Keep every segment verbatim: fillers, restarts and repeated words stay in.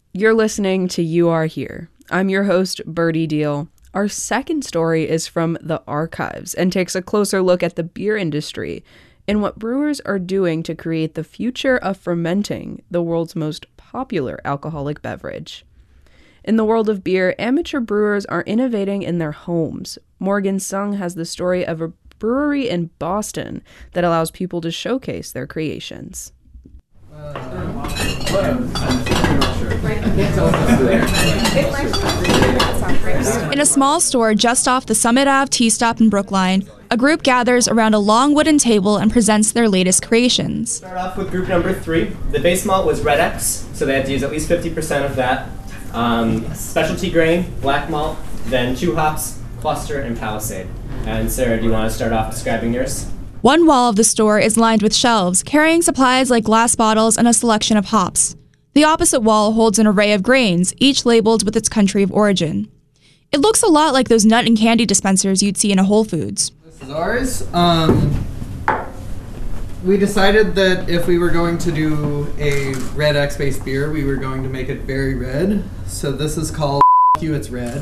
You're listening to You Are Here. I'm your host, Birdie Deal. Our second story is from the archives and takes a closer look at the beer industry and what brewers are doing to create the future of fermenting, the world's most popular alcoholic beverage. In the world of beer, amateur brewers are innovating in their homes. Morgan Sung has the story of a brewery in Boston that allows people to showcase their creations. In a small store just off the Summit Ave T-Stop in Brookline, a group gathers around a long wooden table and presents their latest creations. Start off with group number three. The base malt was Red X, so they had to use at least fifty percent of that. Um, specialty grain, black malt, then two hops, Cluster, and Palisade. And Sarah, do you want to start off describing yours? One wall of the store is lined with shelves, carrying supplies like glass bottles and a selection of hops. The opposite wall holds an array of grains, each labeled with its country of origin. It looks a lot like those nut and candy dispensers you'd see in a Whole Foods. This is ours. Um, we decided that if we were going to do a Red X-based beer, we were going to make it very red. So this is called You, It's Red.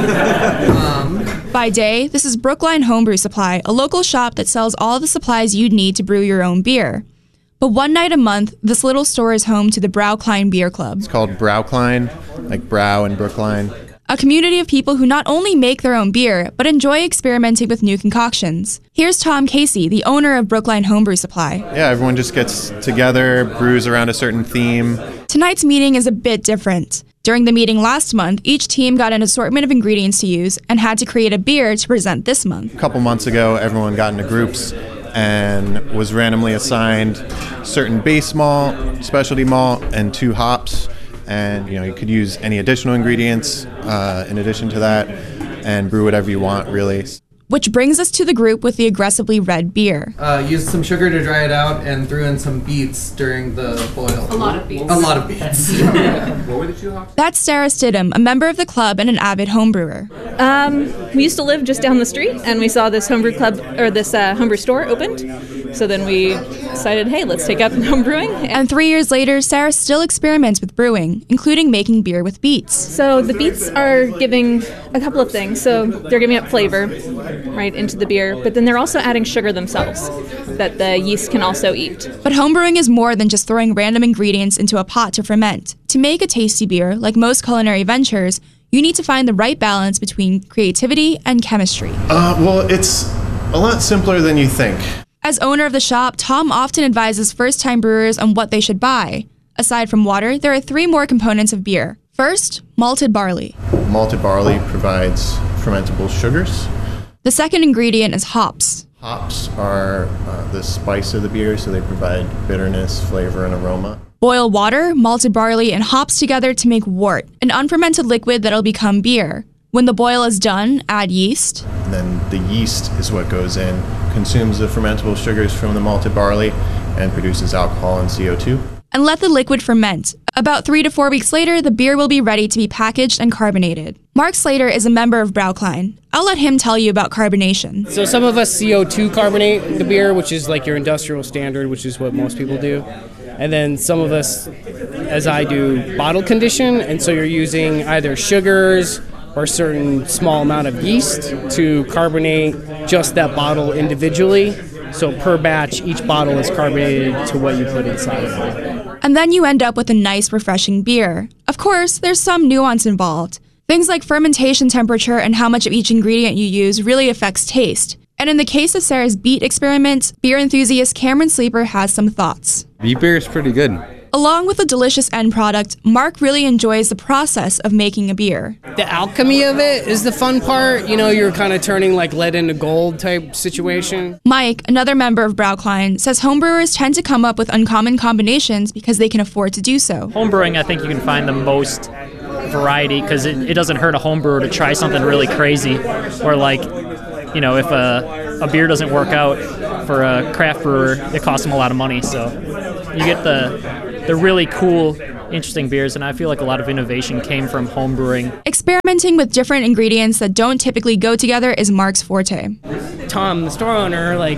um, By day, this is Brookline Homebrew Supply, a local shop that sells all the supplies you'd need to brew your own beer. But one night a month, this little store is home to the Braucline Beer Club. It's called Braucline, like Brow and Brookline. A community of people who not only make their own beer, but enjoy experimenting with new concoctions. Here's Tom Casey, the owner of Brookline Homebrew Supply. Yeah, everyone just gets together, brews around a certain theme. Tonight's meeting is a bit different. During the meeting last month, each team got an assortment of ingredients to use and had to create a beer to present this month. A couple months ago, everyone got into groups and was randomly assigned certain base malt, specialty malt, and two hops. And you know, you could use any additional ingredients uh, in addition to that and brew whatever you want, really. Which brings us to the group with the aggressively red beer. Uh, used some sugar to dry it out and threw in some beets during the boil. A lot of beets. A lot of beets. What were the two hops? That's Sarah Stidham, a member of the club and an avid homebrewer. Um, we used to live just down the street, and we saw this homebrew club, or this uh, homebrew store opened. So then we decided, hey, let's take up homebrewing. And three years later, Sarah still experiments with brewing, including making beer with beets. So the beets are giving a couple of things. So they're giving up flavor right into the beer, but then they're also adding sugar themselves that the yeast can also eat. But homebrewing is more than just throwing random ingredients into a pot to ferment. To make a tasty beer, like most culinary ventures, you need to find the right balance between creativity and chemistry. Uh, well, it's a lot simpler than you think. As owner of the shop, Tom often advises first-time brewers on what they should buy. Aside from water, there are three more components of beer. First, malted barley. Malted barley provides fermentable sugars. The second ingredient is hops. Hops are uh, the spice of the beer, so they provide bitterness, flavor, and aroma. Boil water, malted barley, and hops together to make wort, an unfermented liquid that'll become beer. When the boil is done, add yeast. And then the yeast is what goes in, consumes the fermentable sugars from the malted barley, and produces alcohol and C O two. And let the liquid ferment. About three to four weeks later, the beer will be ready to be packaged and carbonated. Mark Slater is a member of Braucline. I'll let him tell you about carbonation. So some of us C O two carbonate the beer, which is like your industrial standard, which is what most people do. And then some of us, as I do, bottle condition, and so you're using either sugars or a certain small amount of yeast to carbonate just that bottle individually. So per batch, each bottle is carbonated to what you put inside of it. And then you end up with a nice, refreshing beer. Of course, there's some nuance involved. Things like fermentation temperature and how much of each ingredient you use really affects taste. And in the case of Sarah's beet experiment, beer enthusiast Cameron Sleeper has some thoughts. Beet beer is pretty good. Along with the delicious end product, Mark really enjoys the process of making a beer. The alchemy of it is the fun part. You know, you're kind of turning like lead into gold type situation. Mike, another member of Braucline, says homebrewers tend to come up with uncommon combinations because they can afford to do so. Homebrewing, I think you can find the most variety because it, it doesn't hurt a homebrewer to try something really crazy. Or like, you know, if a, a beer doesn't work out for a craft brewer, it costs them a lot of money. So you get the... They're really cool, interesting beers, and I feel like a lot of innovation came from home brewing. Experimenting with different ingredients that don't typically go together is Mark's forte. Tom, the store owner, like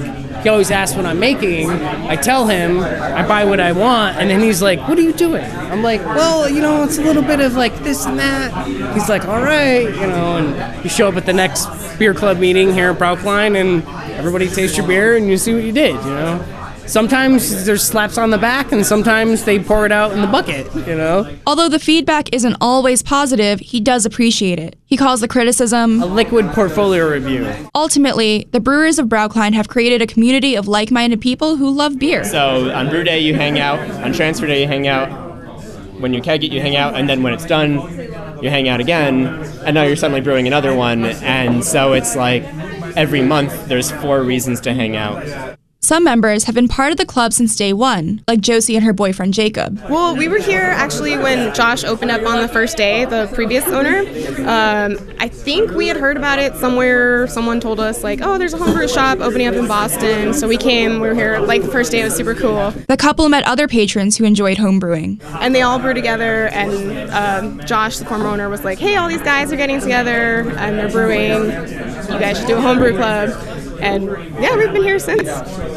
he always asks what I'm making. I tell him, I buy what I want, and then he's like, what are you doing? I'm like, well, you know, it's a little bit of like this and that. He's like, all right, you know, and you show up at the next beer club meeting here at Brookline, and everybody tastes your beer, and you see what you did, you know? Sometimes there's slaps on the back, and sometimes they pour it out in the bucket, you know? Although the feedback isn't always positive, he does appreciate it. He calls the criticism a liquid portfolio review. Ultimately, the brewers of Brookline have created a community of like-minded people who love beer. So on brew day, you hang out. On transfer day, you hang out. When you keg it, you hang out. And then when it's done, you hang out again. And now you're suddenly brewing another one. And so it's like every month, there's four reasons to hang out. Some members have been part of the club since day one, like Josie and her boyfriend Jacob. Well, we were here actually when Josh opened up on the first day, the previous owner. Um, I think we had heard about it somewhere. Someone told us, like, oh, there's a homebrew shop opening up in Boston. So we came, we were here, like, the first day. It was super cool. The couple met other patrons who enjoyed homebrewing. And they all brew together, and um, Josh, the former owner, was like, hey, all these guys are getting together, and they're brewing. You guys should do a homebrew club. And yeah, we've been here since.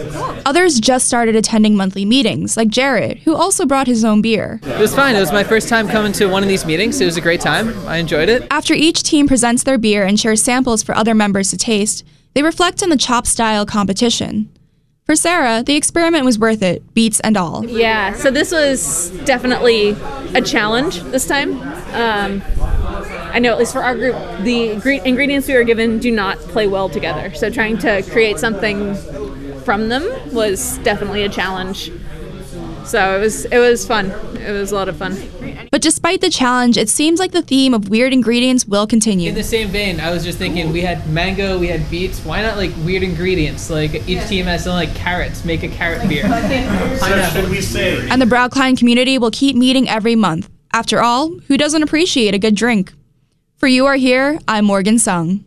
Others just started attending monthly meetings, like Jared, who also brought his own beer. It was fine. It was my first time coming to one of these meetings. It was a great time. I enjoyed it. After each team presents their beer and shares samples for other members to taste, they reflect on the chop style competition. For Sarah, the experiment was worth it, beets and all. Yeah, so this was definitely a challenge this time. Um, I know, at least for our group, the ingredients we were given do not play well together. So trying to create something from them was definitely a challenge. So it was it was fun. It was a lot of fun. But despite the challenge, it seems like the theme of weird ingredients will continue. In the same vein, I was just thinking, we had mango, we had beets. Why not like weird ingredients? Like each team has something like carrots. Make a carrot beer. Should we say? And the Brookline community will keep meeting every month. After all, who doesn't appreciate a good drink? For You Are Here, I'm Morgan Sung.